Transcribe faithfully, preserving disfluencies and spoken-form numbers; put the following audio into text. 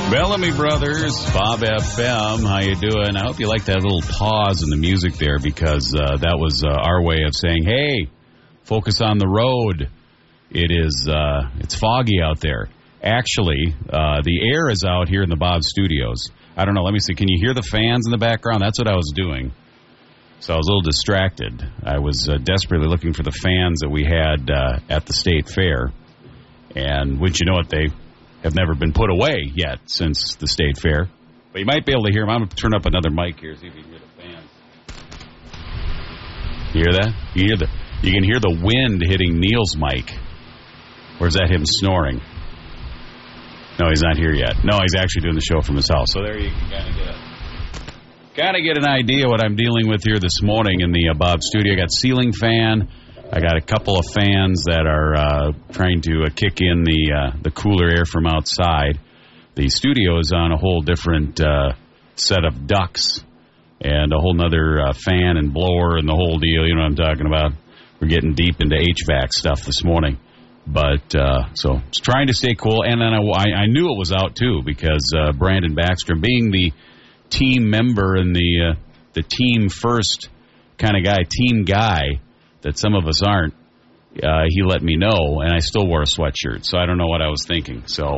Bellamy Brothers, Bob F M. How you doing? I hope you liked that little pause in the music there, because uh, that was uh, our way of saying, hey, focus on the road. It is, uh, it's foggy out there. Actually, uh, the air is out here in the Bob Studios. I don't know. Let me see. Can you hear the fans in the background? That's what I was doing. So I was a little distracted. I was uh, desperately looking for the fans that we had uh, at the State Fair. And wouldn't you know it, they have never been put away yet since the State Fair. But you might be able to hear them. I'm going to turn up another mic here, see if you can hear the fans. You hear that? You hear the, you can hear the wind hitting Neil's mic. Or is that him snoring? No, he's not here yet. No, he's actually doing the show from his house. So there you can kind of get a, kind of get an idea what I'm dealing with here this morning in the uh, Bob studio. I got ceiling fan. I got a couple of fans that are uh, trying to uh, kick in the uh, the cooler air from outside. The studio is on a whole different uh, set of ducts and a whole nother uh, fan and blower and the whole deal. You know what I'm talking about? We're getting deep into H V A C stuff this morning. But, uh, so, it's trying to stay cool. And then I, I knew it was out, too, because uh, Brandon Backstrom, being the team member and the uh, the team first kind of guy, team guy, that some of us aren't, uh, he let me know, and I still wore a sweatshirt. So I don't know what I was thinking. So